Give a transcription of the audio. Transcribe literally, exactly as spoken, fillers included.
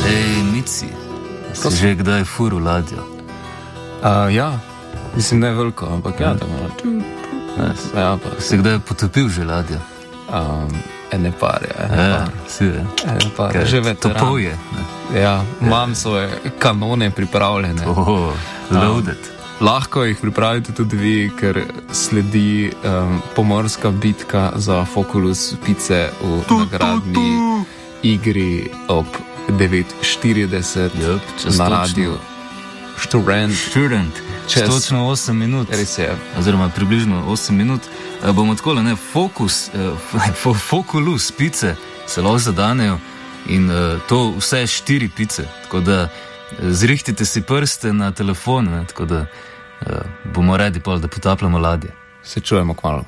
Ej, Mici, si že kdaj furil ladjo? Uh, ja, mislim, ne veliko, ampak ja, da malo. Ja, pa si kdaj potopil že ladjo? Um, ene par, ja, ene Ja, par. si je. Ene par, Kaj, že veteran. Topov je. Ne? Ja, imam svoje kanone pripravljene. Oh, loaded. Um, lahko jih pripravite tudi vi, ker sledi um, pomorska bitka za Foculus pice v tu, nagradni tu, tu. igri ob devet štirideset yep, na radiju Študent. Študent. Čez točno osem minut. Res je. Oziroma približno osem minut. E, bomo takole, ne, fokus, e, Foculus pice se lahko zadanejo in e, to vse štiri pice. Tako da zrihtite si prste na telefon, ne, tako da e, bomo redi pol, da potapljamo ladje. Se čujemo kmalu.